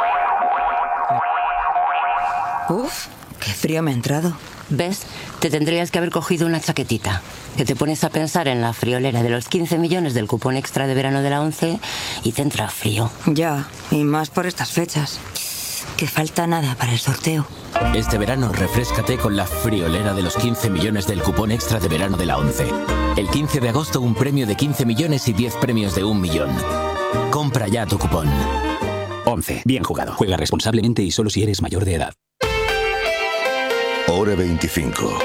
Uf, qué frío me ha entrado. ¿Ves? Te tendrías que haber cogido una chaquetita. Que te pones a pensar en la friolera de los 15 millones del cupón extra de verano de la ONCE y te entra frío. Ya, y más por estas fechas. Que falta nada para el sorteo. Este verano refréscate con la friolera de los 15 millones del cupón extra de verano de la ONCE. El 15 de agosto un premio de 15 millones y 10 premios de 1 millón. Compra ya tu cupón. ONCE. Bien jugado. Juega responsablemente y solo si eres mayor de edad. Hora 25.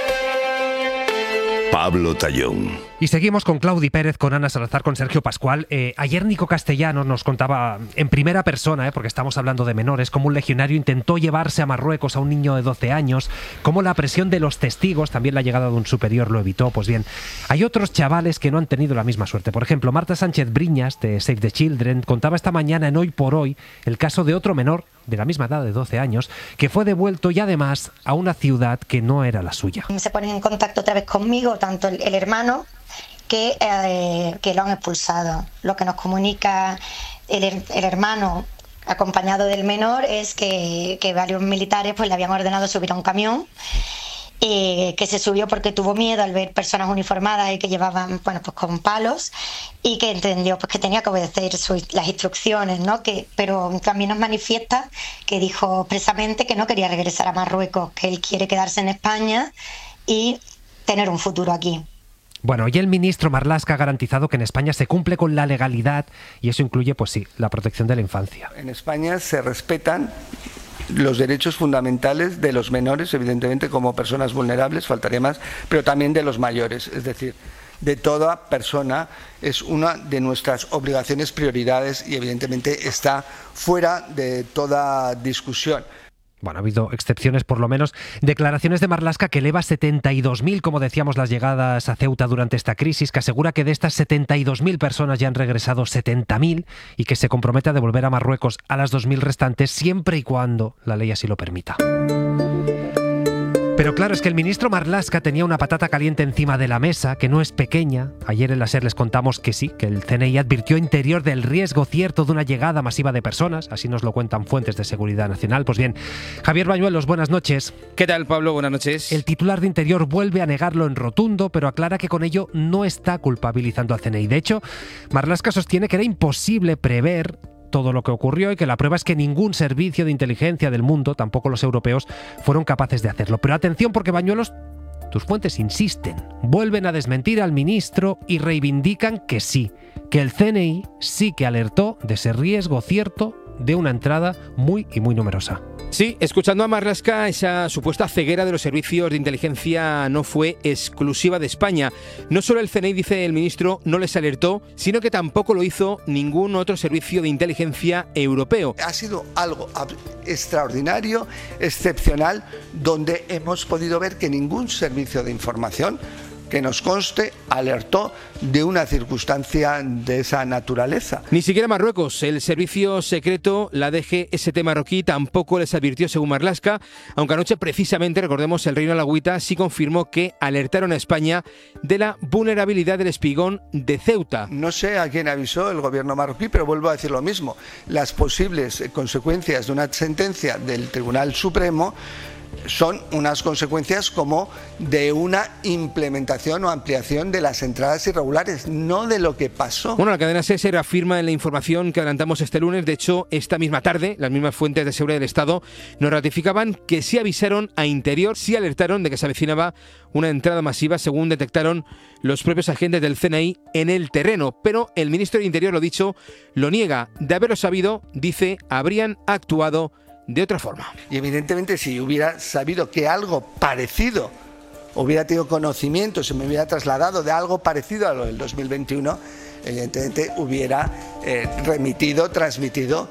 Pablo Tallón. Y seguimos con Claudi Pérez, con Ana Salazar, con Sergio Pascual. Ayer Nico Castellanos nos contaba en primera persona, porque estamos hablando de menores, cómo un legionario intentó llevarse a Marruecos a un niño de 12 años, cómo la presión de los testigos, también la llegada de un superior, lo evitó. Pues bien, hay otros chavales que no han tenido la misma suerte. Por ejemplo, Marta Sánchez Briñas, de Save the Children, contaba esta mañana en Hoy por Hoy el caso de otro menor de la misma edad, de 12 años, que fue devuelto y además a una ciudad que no era la suya. Se ponen en contacto otra vez conmigo, tanto el hermano que lo han expulsado. Lo que nos comunica el hermano acompañado del menor es que varios militares pues le habían ordenado subir a un camión que se subió porque tuvo miedo al ver personas uniformadas y que llevaban, bueno, pues con palos, y que entendió pues que tenía que obedecer las instrucciones, ¿no? Pero también nos manifiesta que dijo expresamente que no quería regresar a Marruecos, que él quiere quedarse en España y tener un futuro aquí. Bueno, y el ministro Marlaska ha garantizado que en España se cumple con la legalidad y eso incluye, pues sí, la protección de la infancia. En España se respetan los derechos fundamentales de los menores, evidentemente como personas vulnerables, faltaría más, pero también de los mayores, es decir, de toda persona. Es una de nuestras obligaciones, prioridades, y evidentemente está fuera de toda discusión. Bueno, ha habido excepciones, por lo menos. Declaraciones de Marlaska que eleva 72.000, como decíamos, las llegadas a Ceuta durante esta crisis, que asegura que de estas 72.000 personas ya han regresado 70.000 y que se compromete a devolver a Marruecos a las 2.000 restantes siempre y cuando la ley así lo permita. Pero claro, es que el ministro Marlaska tenía una patata caliente encima de la mesa, que no es pequeña. Ayer en la SER les contamos que sí, que el CNI advirtió Interior del riesgo cierto de una llegada masiva de personas, así nos lo cuentan fuentes de seguridad nacional. Pues bien, Javier Bañuelos, buenas noches. ¿Qué tal, Pablo? Buenas noches. El titular de Interior vuelve a negarlo en rotundo, pero aclara que con ello no está culpabilizando al CNI. De hecho, Marlaska sostiene que era imposible prever todo lo que ocurrió y que la prueba es que ningún servicio de inteligencia del mundo, tampoco los europeos, fueron capaces de hacerlo. Pero atención, porque Bañuelos, tus fuentes insisten, vuelven a desmentir al ministro y reivindican que sí, que el CNI sí que alertó de ese riesgo cierto de una entrada muy y muy numerosa. Sí, escuchando a Marlaska, esa supuesta ceguera de los servicios de inteligencia no fue exclusiva de España. No solo el CNI, dice el ministro, no les alertó, sino que tampoco lo hizo ningún otro servicio de inteligencia europeo. Ha sido algo extraordinario, excepcional, donde hemos podido ver que ningún servicio de información que nos conste, alertó de una circunstancia de esa naturaleza. Ni siquiera Marruecos, el servicio secreto, la DGST marroquí, tampoco les advirtió, según Marlaska, aunque anoche precisamente, recordemos, el Reino Alagüita sí confirmó que alertaron a España de la vulnerabilidad del espigón de Ceuta. No sé a quién avisó el gobierno marroquí, pero vuelvo a decir lo mismo. Las posibles consecuencias de una sentencia del Tribunal Supremo son unas consecuencias como de una implementación o ampliación de las entradas irregulares, no de lo que pasó. Bueno, la cadena SER se reafirma en la información que adelantamos este lunes. De hecho, esta misma tarde, las mismas fuentes de seguridad del Estado nos ratificaban que sí avisaron a Interior, sí alertaron de que se avecinaba una entrada masiva, según detectaron los propios agentes del CNI en el terreno. Pero el ministro de Interior, lo dicho, lo niega. De haberlo sabido, dice, habrían actuado de otra forma. Y evidentemente si hubiera sabido que algo parecido, hubiera tenido conocimiento, se me hubiera trasladado de algo parecido a lo del 2021, evidentemente hubiera transmitido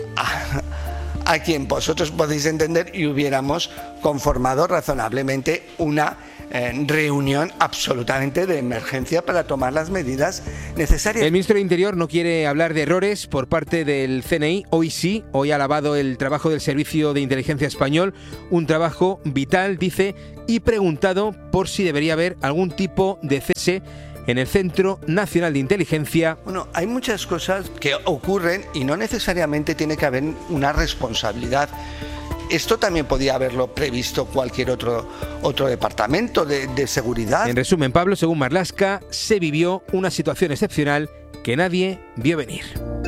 a quien vosotros podéis entender y hubiéramos conformado razonablemente una reunión absolutamente de emergencia para tomar las medidas necesarias. El ministro de Interior no quiere hablar de errores por parte del CNI. Hoy sí, hoy ha alabado el trabajo del Servicio de Inteligencia Español, un trabajo vital, dice, y preguntado por si debería haber algún tipo de cese en el Centro Nacional de Inteligencia. Bueno, hay muchas cosas que ocurren y no necesariamente tiene que haber una responsabilidad. Esto también podía haberlo previsto cualquier otro departamento de seguridad. En resumen, Pablo, según Marlaska, se vivió una situación excepcional que nadie vio venir.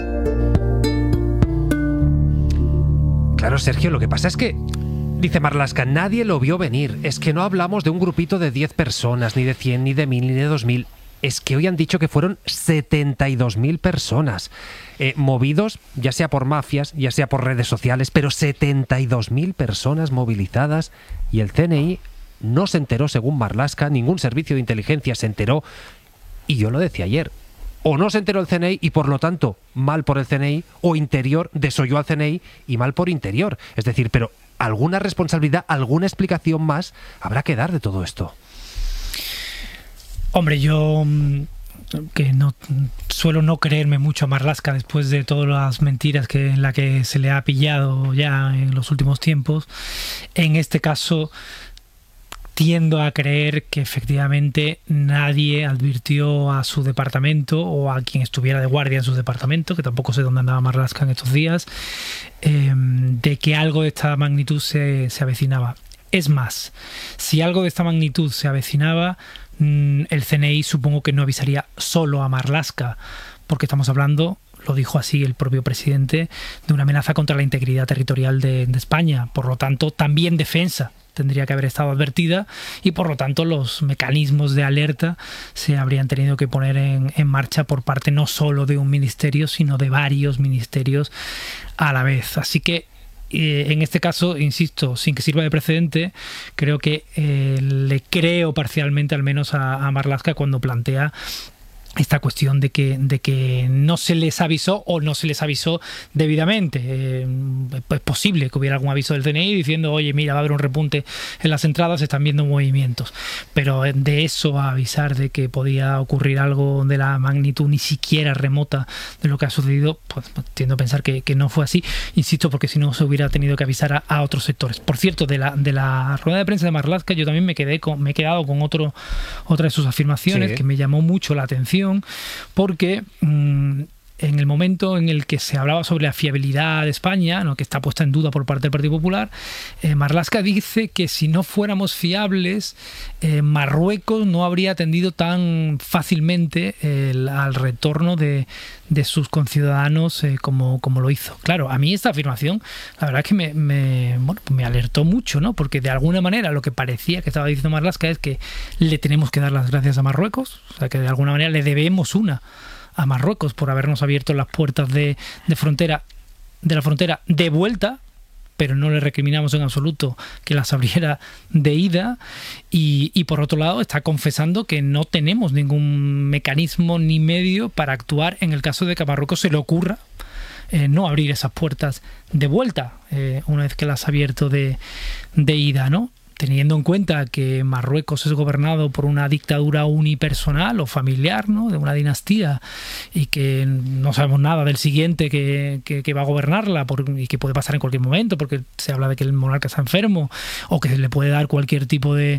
Claro, Sergio, lo que pasa es que, dice Marlaska, nadie lo vio venir. Es que no hablamos de un grupito de 10 personas, ni de 100, ni de 1000, ni de 2000. Es que hoy han dicho que fueron 72.000 personas movidos, ya sea por mafias, ya sea por redes sociales, pero 72.000 personas movilizadas y el CNI no se enteró, según Marlaska, ningún servicio de inteligencia se enteró. Y yo lo decía ayer, o no se enteró el CNI y por lo tanto mal por el CNI, o Interior desoyó al CNI y mal por Interior. Es decir, pero alguna responsabilidad, alguna explicación más habrá que dar de todo esto. Hombre, yo que no suelo no creerme mucho a Marlaska después de todas las mentiras en la que se le ha pillado ya en los últimos tiempos. En este caso tiendo a creer que efectivamente nadie advirtió a su departamento o a quien estuviera de guardia en su departamento, que tampoco sé dónde andaba Marlaska en estos días, de que algo de esta magnitud se avecinaba. Es más, si algo de esta magnitud se avecinaba, el CNI supongo que no avisaría solo a Marlaska, porque estamos hablando, lo dijo así el propio presidente, de una amenaza contra la integridad territorial de España. Por lo tanto, también defensa tendría que haber estado advertida y por lo tanto los mecanismos de alerta se habrían tenido que poner en marcha por parte no solo de un ministerio, sino de varios ministerios a la vez. Así que en este caso, insisto, sin que sirva de precedente, creo que le creo parcialmente al menos a Marlaska cuando plantea esta cuestión de que no se les avisó o no se les avisó debidamente. Es posible que hubiera algún aviso del CNI diciendo, oye, mira, va a haber un repunte en las entradas, se están viendo movimientos. Pero de eso a avisar de que podía ocurrir algo de la magnitud ni siquiera remota de lo que ha sucedido, pues tiendo a pensar que no fue así. Insisto, porque si no se hubiera tenido que avisar a otros sectores. Por cierto, de la rueda de prensa de Marlaska, yo también me he quedado con otra de sus afirmaciones que me llamó mucho la atención, porque en el momento en el que se hablaba sobre la fiabilidad de España, ¿no?, que está puesta en duda por parte del Partido Popular, Marlaska dice que si no fuéramos fiables, Marruecos no habría atendido tan fácilmente al retorno de sus conciudadanos como lo hizo. Claro, a mí esta afirmación, la verdad es que me alertó mucho, ¿no? Porque de alguna manera lo que parecía que estaba diciendo Marlaska es que le tenemos que dar las gracias a Marruecos, o sea, que de alguna manera le debemos una a Marruecos por habernos abierto las puertas de la frontera de vuelta, pero no le recriminamos en absoluto que las abriera de ida, y por otro lado está confesando que no tenemos ningún mecanismo ni medio para actuar en el caso de que a Marruecos se le ocurra no abrir esas puertas de vuelta una vez que las ha abierto de ida, ¿no? Teniendo en cuenta que Marruecos es gobernado por una dictadura unipersonal o familiar, ¿no?, de una dinastía, y que no sabemos nada del siguiente que va a gobernarla y que puede pasar en cualquier momento porque se habla de que el monarca está enfermo o que se le puede dar cualquier tipo de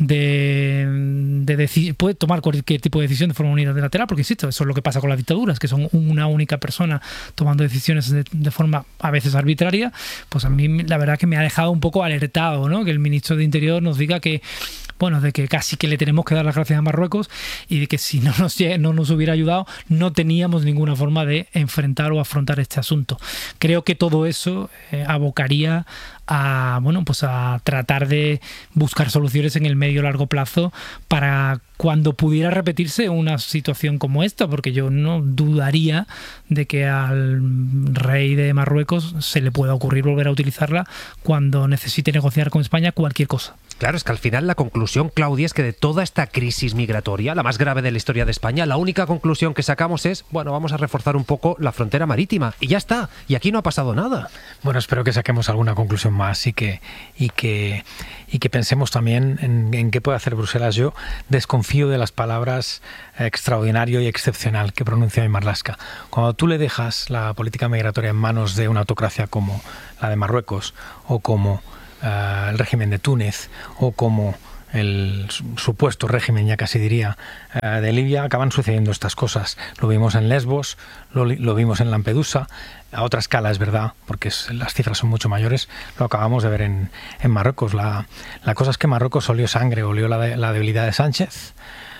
puede tomar cualquier tipo de decisión de forma unilateral, porque insisto, eso es lo que pasa con las dictaduras, que son una única persona tomando decisiones de forma a veces arbitraria. Pues a mí la verdad que me ha dejado un poco alertado, ¿no?, que el ministro de Interior nos diga que, bueno, de que casi que le tenemos que dar las gracias a Marruecos y de que si no nos hubiera ayudado no teníamos ninguna forma de enfrentar o afrontar este asunto. Creo que todo eso abocaría a tratar de buscar soluciones en el medio largo plazo para cuando pudiera repetirse una situación como esta, porque yo no dudaría de que al rey de Marruecos se le pueda ocurrir volver a utilizarla cuando necesite negociar con España cualquier cosa. Claro, es que al final la conclusión, Claudia, es que de toda esta crisis migratoria, la más grave de la historia de España, la única conclusión que sacamos es, bueno, vamos a reforzar un poco la frontera marítima y ya está, y aquí no ha pasado nada. Bueno, espero que saquemos alguna conclusión más y que pensemos también en qué puede hacer Bruselas. Yo desconfío de las palabras extraordinario y excepcional que pronuncia Marlaska. Cuando tú le dejas la política migratoria en manos de una autocracia como la de Marruecos o como el régimen de Túnez o como el supuesto régimen, ya casi diría, de Libia, acaban sucediendo estas cosas. Lo vimos en Lesbos, lo vimos en Lampedusa, a otra escala es verdad, porque las cifras son mucho mayores, lo acabamos de ver en Marruecos. La cosa es que Marruecos olió sangre, olió la debilidad de Sánchez,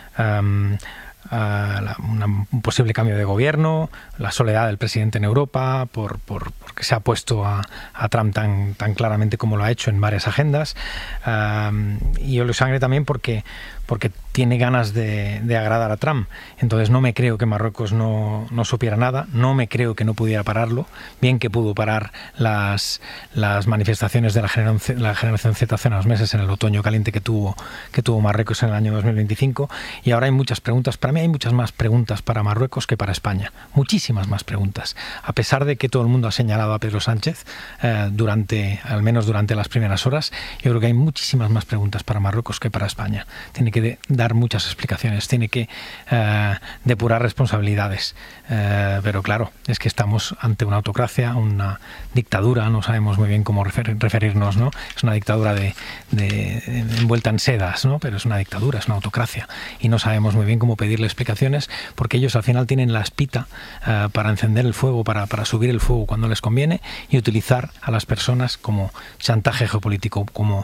un posible cambio de gobierno, la soledad del presidente en Europa porque se ha puesto a Trump tan claramente como lo ha hecho en varias agendas, y olió sangre también porque tiene ganas de agradar a Trump. Entonces no me creo que Marruecos no supiera nada, no me creo que no pudiera pararlo, bien que pudo parar las manifestaciones de la generación Z hace unos meses en el otoño caliente que tuvo Marruecos en el año 2025, y ahora hay muchas preguntas. Para mí hay muchas más preguntas para Marruecos que para España, muchísimas más preguntas, a pesar de que todo el mundo ha señalado a Pedro Sánchez al menos durante las primeras horas. Yo creo que hay muchísimas más preguntas para Marruecos que para España. Tiene que dar muchas explicaciones, tiene que depurar responsabilidades, pero claro, es que estamos ante una autocracia, una dictadura, no sabemos muy bien cómo referirnos, ¿no? Es una dictadura envuelta en sedas, ¿no? Pero es una dictadura, es una autocracia, y no sabemos muy bien cómo pedirle explicaciones, porque ellos al final tienen la espita para encender el fuego, para subir el fuego cuando les conviene, y utilizar a las personas como chantaje geopolítico, como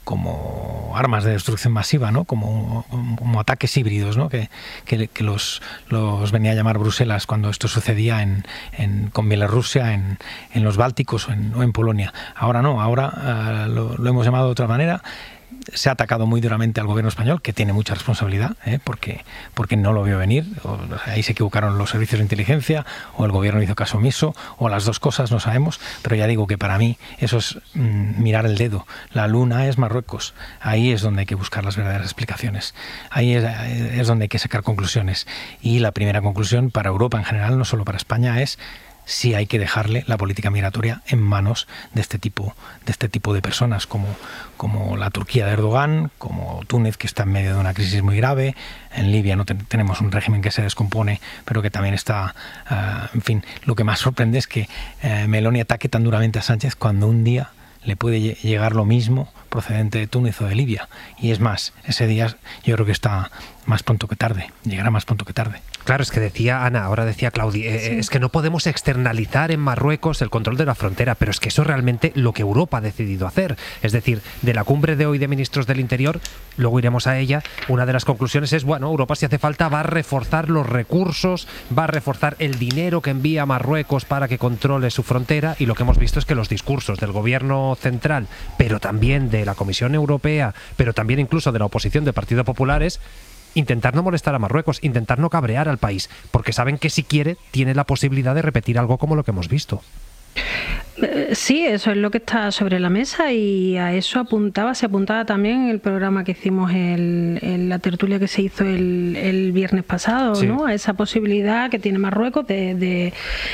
armas de destrucción masiva, ¿no? Como ataques híbridos, ¿no? que los venía a llamar Bruselas cuando esto sucedía con Bielorrusia, en los Bálticos o en Polonia. Ahora no, ahora lo hemos llamado de otra manera. Se ha atacado muy duramente al gobierno español, que tiene mucha responsabilidad, porque no lo vio venir. Ahí se equivocaron los servicios de inteligencia, o el gobierno hizo caso omiso, o las dos cosas, no sabemos. Pero ya digo que para mí eso es mirar el dedo. La luna es Marruecos. Ahí es donde hay que buscar las verdaderas explicaciones. Ahí es donde hay que sacar conclusiones. Y la primera conclusión para Europa en general, no solo para España, es sí hay que dejarle la política migratoria en manos de este tipo de personas, como la Turquía de Erdogan, como Túnez, que está en medio de una crisis muy grave. En Libia no tenemos un régimen que se descompone, pero que también está... en fin, lo que más sorprende es que Meloni ataque tan duramente a Sánchez cuando un día le puede llegar lo mismo procedente de Túnez o de Libia. Y es más, ese día yo creo que está más pronto que tarde, llegará más pronto que tarde. Claro, es que decía Ana, ahora decía Claudi, es que no podemos externalizar en Marruecos el control de la frontera, pero es que eso es realmente lo que Europa ha decidido hacer. Es decir, de la cumbre de hoy de ministros del Interior, luego iremos a ella, una de las conclusiones es, bueno, Europa si hace falta va a reforzar los recursos, va a reforzar el dinero que envía a Marruecos para que controle su frontera, y lo que hemos visto es que los discursos del gobierno central, pero también de la Comisión Europea, pero también incluso de la oposición del Partido Popular es intentar no molestar a Marruecos, intentar no cabrear al país, porque saben que si quiere tiene la posibilidad de repetir algo como lo que hemos visto. Sí, eso es lo que está sobre la mesa, y a eso se apuntaba también en el programa que hicimos en la tertulia que se hizo el viernes pasado, sí, ¿no? A esa posibilidad que tiene Marruecos de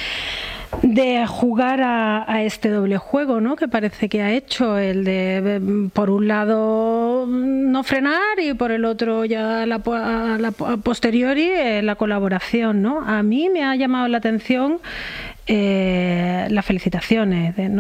jugar a este doble juego, ¿no? Que parece que ha hecho, el de por un lado no frenar y por el otro ya a la posteriori la colaboración, ¿no? A mí me ha llamado la atención las felicitaciones de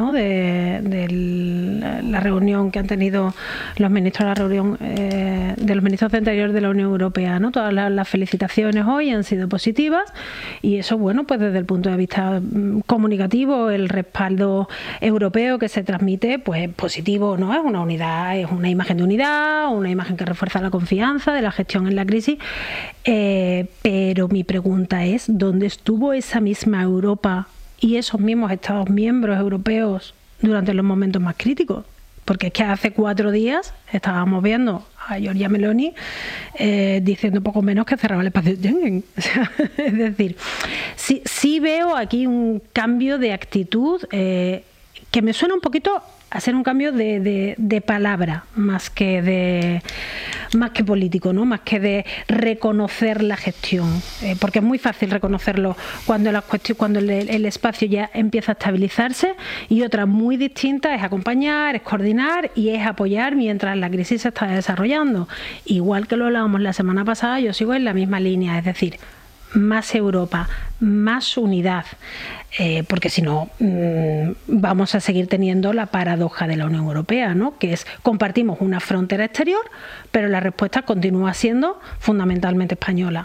la reunión que han tenido los ministros, la reunión de los ministros de Interior de la Unión Europea, ¿no? Todas las felicitaciones hoy han sido positivas, y eso, bueno, pues desde el punto de vista comunicativo, el respaldo europeo que se transmite, pues positivo, ¿no? Es una unidad, es una imagen de unidad, una imagen que refuerza la confianza de la gestión en la crisis, pero mi pregunta es, ¿dónde estuvo esa misma Europa y esos mismos Estados miembros europeos durante los momentos más críticos? Porque es que hace 4 días estábamos viendo a Giorgia Meloni diciendo poco menos que cerraba el espacio de Schengen. Es decir, sí veo aquí un cambio de actitud que me suena un poquito a ser un cambio de palabra más que político, ¿no? Más que de reconocer la gestión, porque es muy fácil reconocerlo cuando el espacio ya empieza a estabilizarse, y otra muy distinta es acompañar, es coordinar y es apoyar mientras la crisis se está desarrollando. Igual que lo hablábamos la semana pasada, yo sigo en la misma línea, es decir, más Europa, más unidad, porque si no vamos a seguir teniendo la paradoja de la Unión Europea, ¿no? Que es, compartimos una frontera exterior, pero la respuesta continúa siendo fundamentalmente española.